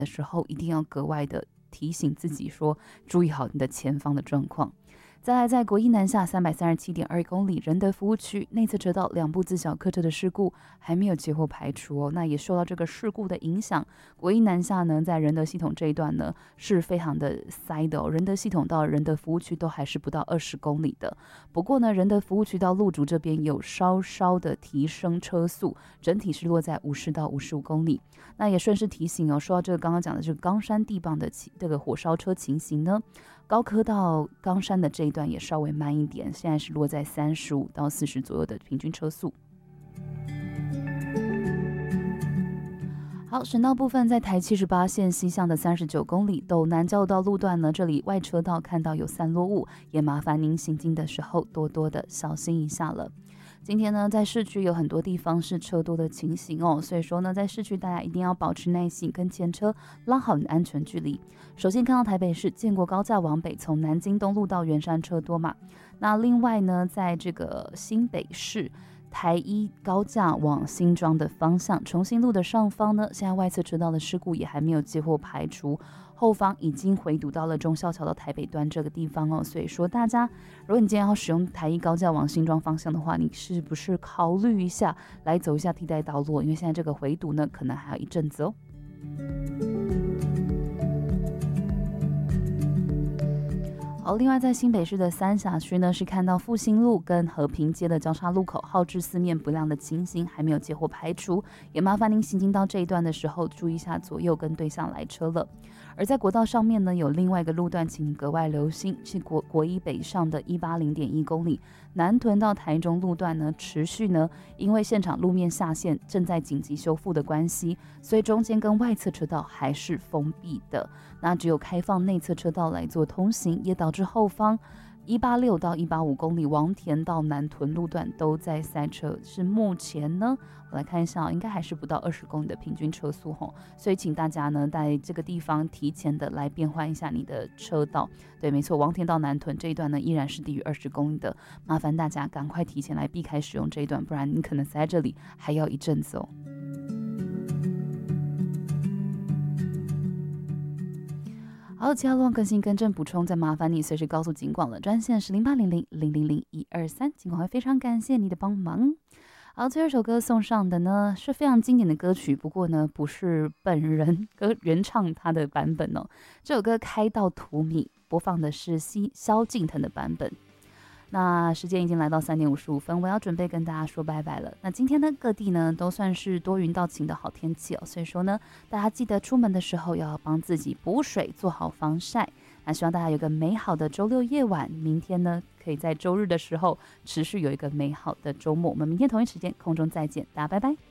的时候，一定要格外的提醒自己说，注意好你的前方的状况。再来，在国一南下337.2公里仁德服务区内侧车道2部自小客车的事故还没有结获排除哦，那也受到这个事故的影响，国一南下呢，在仁德系统这一段呢是非常的塞的哦，仁德系统到仁德服务区都还是不到20公里的。不过呢，仁德服务区到路竹这边有稍稍的提升车速，整体是落在50到55公里。那也顺势提醒哦，说到这个刚刚讲的这个冈山地磅的这个火烧车情形呢，高科到冈山的这一段也稍微慢一点，现在是落在35到40左右的平均车速。好，省道部分在台78线西向的39公里斗南交流道路段呢，这里外车道看到有散落物，也麻烦您行进的时候多多的小心一下了。今天呢，在市区有很多地方是车多的情形哦，所以说呢，在市区大家一定要保持耐心，跟前车拉好你的安全距离。首先看到台北市建国高架往北，从南京东路到圆山车多嘛。那另外呢，在这个新北市台一高架往新庄的方向，重新路的上方呢，现在外侧车道的事故也还没有接获排除，后方已经回堵到了忠孝桥到台北端这个地方哦。所以说大家，如果你今天要使用台一高架往新庄方向的话，你是不是考虑一下来走一下替代道路？因为现在这个回堵呢，可能还有一阵子哦。好，另外在新北市的三峡区呢，是看到复兴路跟和平街的交叉路口号志四面不亮的情形还没有接获排除，也麻烦您行经到这一段的时候注意一下左右跟对向来车了。而在国道上面呢，有另外一个路段请您格外留心，是国一北上的180.1公里南屯到台中路段呢，持续呢因为现场路面下陷正在紧急修复的关系，所以中间跟外侧车道还是封闭的，那只有开放内侧车道来做通行，也导致后方186到185公里王田到南屯路段都在塞车，是目前呢，我来看一下，应该还是不到20公里的平均车速吼，所以请大家呢在这个地方提前的来变换一下你的车道。对，没错，王田到南屯这一段呢依然是低于20公里的，麻烦大家赶快提前来避开使用这一段，不然你可能塞在这里还要一阵子哦。好，其他路况更新更正补充，再麻烦你随时告诉警广了，专线是0800000123，警广会非常感谢你的帮忙。好，最后一首歌送上的呢是非常经典的歌曲，不过呢不是本人原唱他的版本哦。这首歌开到荼蘼，播放的是萧敬腾的版本。那时间已经来到3点55分，我要准备跟大家说拜拜了。那今天呢，各地呢都算是多云到晴的好天气哦，所以说呢，大家记得出门的时候要帮自己补水，做好防晒。那希望大家有个美好的周六夜晚，明天呢可以在周日的时候持续有一个美好的周末。我们明天同一时间空中再见，大家拜拜。